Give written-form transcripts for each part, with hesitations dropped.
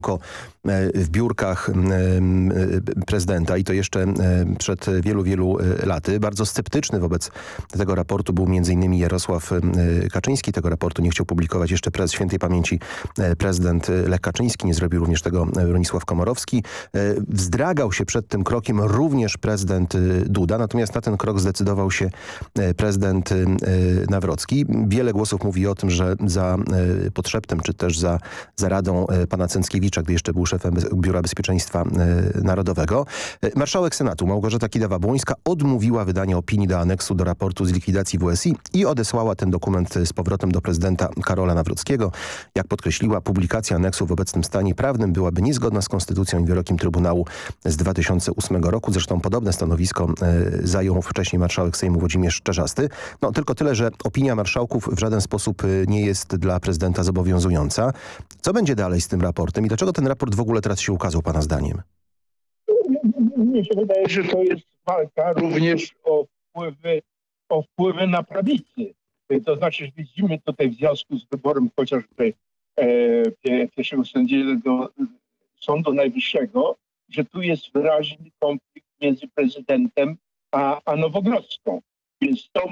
w biurkach prezydenta i to jeszcze przed wielu laty. Bardzo sceptyczny wobec tego raportu był m.in. Jarosław Kaczyński. Tego raportu nie chciał publikować jeszcze świętej pamięci prezydent Lech Kaczyński. Nie zrobił również tego Bronisław Komorowski. Wzdragał się przed tym krokiem również prezydent Duda. Natomiast na ten krok zdecydował się prezydent Nawrocki. Wiele głosów mówi o tym, że za podszeptem, czy też za radą pana Cęckiewicza, gdy jeszcze był szefem Biura Bezpieczeństwa Narodowego. Marszałek Senatu Małgorzata Kidawa-Błońska odmówiła wydania opinii do aneksu do raportu z likwidacji WSI i odesłała ten dokument z powrotem do prezydenta Karola Nawrockiego. Jak podkreśliła, publikacja aneksu w obecnym stanie prawnym byłaby niezgodna z konstytucją i wyrokiem Trybunału z 2008 roku. Zresztą podobne stanowisko zajął wcześniej marszałek Sejmu Włodzimierz Czarzasty. No tylko tyle, że opinia marszałków w żaden sposób nie jest dla prezydenta zobowiązująca. Co będzie dalej z tym raportem i dlaczego ten raport w ogóle teraz się ukazał pana zdaniem? Mnie się wydaje, że to jest walka również o wpływy na prawicy. To znaczy, że widzimy tutaj w związku z wyborem chociażby pierwszego sędziego Sądu Najwyższego, że tu jest wyraźny konflikt między prezydentem a Nowogrodzką. Więc to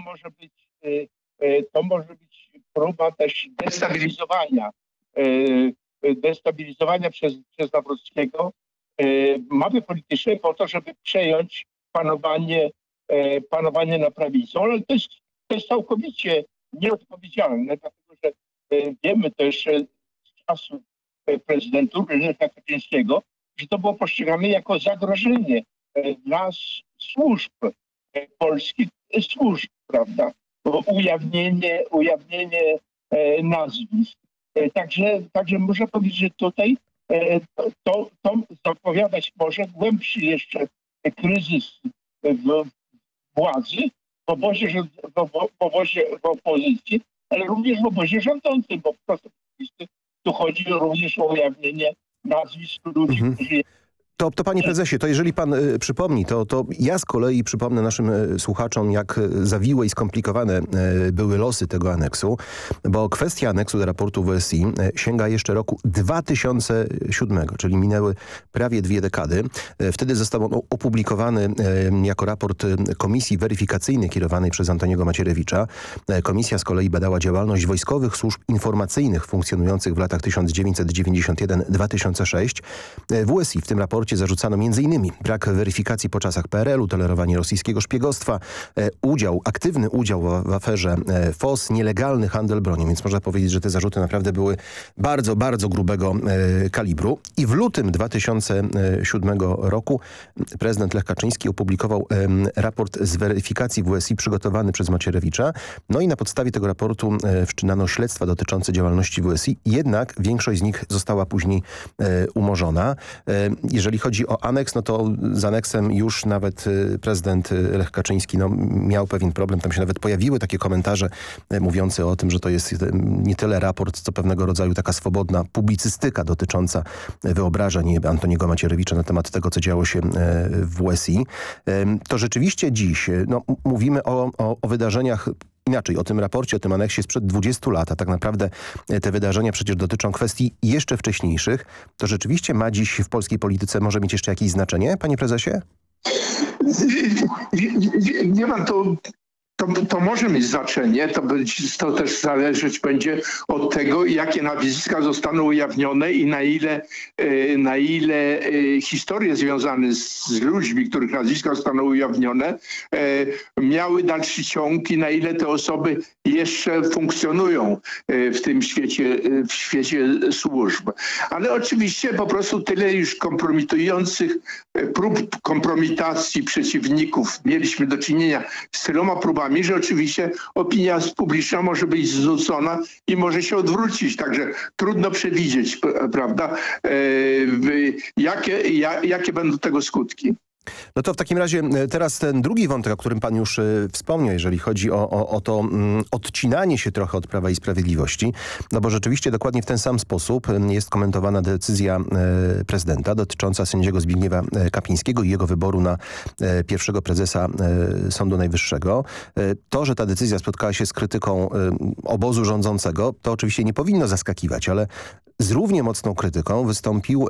może być próba też destabilizowania przez Nawrockiego mapy politycznej po to, żeby przejąć panowanie nad prawicą. Ale to jest całkowicie nieodpowiedzialne, dlatego że wiemy też z czasów prezydentury Lecha Kaczyńskiego, że to było postrzegane jako zagrożenie dla służb polskich, prawda? Ujawnienie nazwisk. Także można powiedzieć, że tutaj to zapowiadać może głębszy jeszcze kryzys władzy w opozycji, ale również w obozie rządzącym, bo po prostu tu chodzi również o ujawnienie nazwisk ludzi, którzy... To panie prezesie, to jeżeli pan przypomni, to ja z kolei przypomnę naszym słuchaczom, jak zawiłe i skomplikowane były losy tego aneksu, bo kwestia aneksu do raportu WSI sięga jeszcze roku 2007, czyli minęły prawie 2 dekady. Wtedy został on opublikowany jako raport Komisji Weryfikacyjnej kierowanej przez Antoniego Macierewicza. Komisja z kolei badała działalność wojskowych służb informacyjnych funkcjonujących w latach 1991-2006. WSI w tym raporcie zarzucano m.in. brak weryfikacji po czasach PRL-u, tolerowanie rosyjskiego szpiegostwa, aktywny udział w aferze FOS, nielegalny handel bronią. Więc można powiedzieć, że te zarzuty naprawdę były bardzo, bardzo grubego kalibru. I w lutym 2007 roku prezydent Lech Kaczyński opublikował raport z weryfikacji WSI przygotowany przez Macierewicza. No i na podstawie tego raportu wszczynano śledztwa dotyczące działalności WSI. Jednak większość z nich została później umorzona. Jeżeli chodzi o aneks, no to z aneksem już nawet prezydent Lech Kaczyński miał pewien problem. Tam się nawet pojawiły takie komentarze mówiące o tym, że to jest nie tyle raport, co pewnego rodzaju taka swobodna publicystyka dotycząca wyobrażeń Antoniego Macierewicza na temat tego, co działo się w WSI. To rzeczywiście dziś mówimy o wydarzeniach inaczej, o tym raporcie, o tym aneksie sprzed 20 lat, a tak naprawdę te wydarzenia przecież dotyczą kwestii jeszcze wcześniejszych. To rzeczywiście ma dziś w polskiej polityce, może mieć jeszcze jakieś znaczenie, panie prezesie? Nie ma to może mieć znaczenie, to też zależeć będzie od tego, jakie nazwiska zostaną ujawnione i na ile historie związane z ludźmi, których nazwiska zostaną ujawnione, miały dalszy ciąg i na ile te osoby jeszcze funkcjonują w tym świecie służb. Ale oczywiście po prostu tyle już kompromitujących prób kompromitacji przeciwników mieliśmy do czynienia z tyloma próbami, że oczywiście opinia publiczna może być zwrócona i może się odwrócić. Także trudno przewidzieć, prawda, jakie będą tego skutki. No to w takim razie teraz ten drugi wątek, o którym pan już wspomniał, jeżeli chodzi o to odcinanie się trochę od Prawa i Sprawiedliwości, no bo rzeczywiście dokładnie w ten sam sposób jest komentowana decyzja prezydenta dotycząca sędziego Zbigniewa Kapińskiego i jego wyboru na pierwszego prezesa Sądu Najwyższego. To, że ta decyzja spotkała się z krytyką obozu rządzącego, to oczywiście nie powinno zaskakiwać, ale Z równie mocną krytyką wystąpił